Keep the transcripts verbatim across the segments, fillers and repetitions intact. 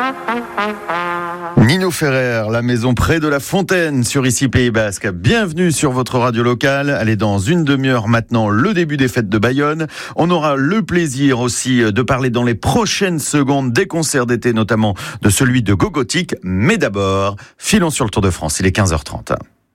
Nino Ferrer, la maison près de la Fontaine sur ici Pays Basque. Bienvenue sur votre radio locale. Allez, dans une demi-heure maintenant, le début des fêtes de Bayonne. On aura le plaisir aussi de parler dans les prochaines secondes des concerts d'été, notamment de celui de Gogotik. Mais d'abord, filons sur le Tour de France. Il est quinze heures trente.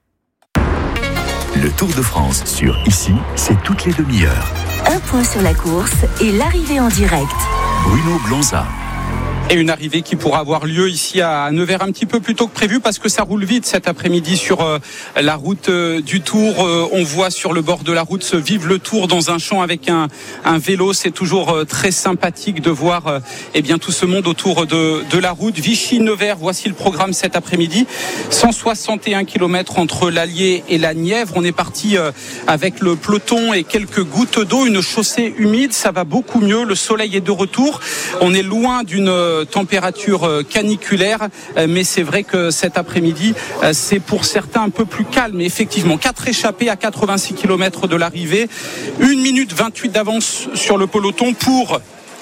Le Tour de France sur ici, c'est toutes les demi-heures. Un point sur la course et l'arrivée en direct. Bruno Blanza. Et une arrivée qui pourra avoir lieu ici à Nevers un petit peu plus tôt que prévu parce que ça roule vite cet après-midi sur euh, la route euh, du Tour. Euh, on voit sur le bord de la route se vivre le Tour dans un champ avec un, un vélo. C'est toujours euh, très sympathique de voir euh, eh bien, tout ce monde autour de, de la route. Vichy-Nevers, voici le programme cet après-midi. cent soixante et un kilomètres entre l'Allier et la Nièvre. On est parti euh, avec le peloton et quelques gouttes d'eau. Une chaussée humide, ça va beaucoup mieux. Le soleil est de retour. On est loin d'une euh, température caniculaire, mais c'est vrai que cet après-midi c'est pour certains un peu plus calme. Et effectivement, quatre échappés à quatre-vingt-six kilomètres de l'arrivée, une minute vingt-huit d'avance sur le peloton pour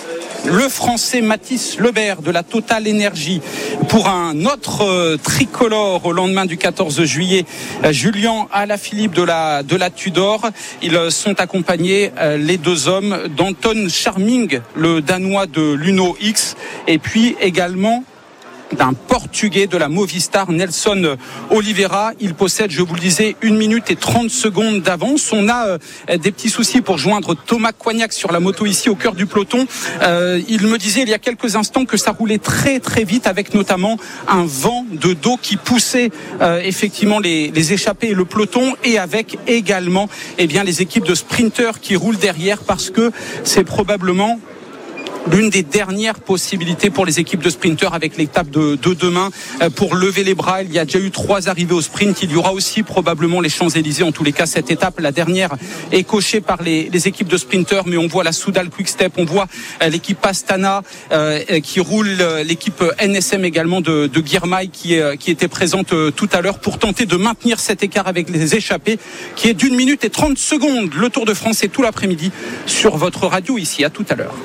le Français Mathis Lebert de la Total Energy. Pour un autre euh, tricolore au lendemain du quatorze juillet, euh, Julien Alaphilippe de la, de la Tudor. Ils euh, sont accompagnés, euh, les deux hommes, d'Anton Charming, le Danois de l'Uno X, et puis également d'un Portugais de la Movistar, Nelson Oliveira. Il possède, je vous le disais, une minute et trente secondes d'avance. On a euh, des petits soucis pour joindre Thomas Coignac sur la moto ici au cœur du peloton. Euh, il me disait il y a quelques instants que ça roulait très très vite avec notamment un vent de dos qui poussait euh, effectivement les, les échappés et le peloton, et avec également eh bien, les équipes de sprinteurs qui roulent derrière parce que c'est probablement l'une des dernières possibilités pour les équipes de sprinteurs avec l'étape de, de demain pour lever les bras. Il y a déjà eu trois arrivées au sprint. Il y aura aussi probablement les Champs-Élysées. En tous les cas, cette étape, la dernière, est cochée par les, les équipes de sprinteurs. Mais on voit la Soudal Quick Step, on voit l'équipe Astana euh, qui roule, l'équipe N S M également de, de Girmay qui, euh, qui était présente euh, tout à l'heure pour tenter de maintenir cet écart avec les échappés qui est d'une minute et trente secondes. Le Tour de France est tout l'après-midi sur votre radio ici. À tout à l'heure.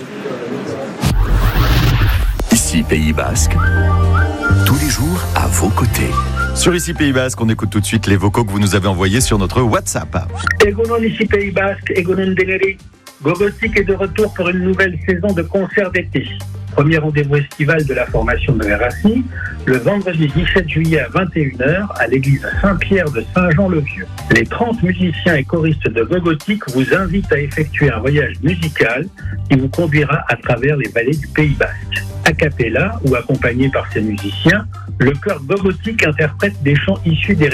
Ici Pays Basque, tous les jours à vos côtés. Sur ici Pays Basque, on écoute tout de suite les vocaux que vous nous avez envoyés sur notre WhatsApp. Egonon ici Pays Basque, Egonon Deneri. Gogotik est de retour pour une nouvelle saison de concerts d'été. Premier rendez-vous estival de la formation de Verassi, le vendredi dix-sept juillet à vingt et une heures à l'église Saint-Pierre de Saint-Jean-le-Vieux. Les trente musiciens et choristes de Gogotik vous invitent à effectuer un voyage musical qui vous conduira à travers les vallées du Pays Basque. A cappella ou accompagné par ces musiciens, le chœur Gogotik interprète des chants issus des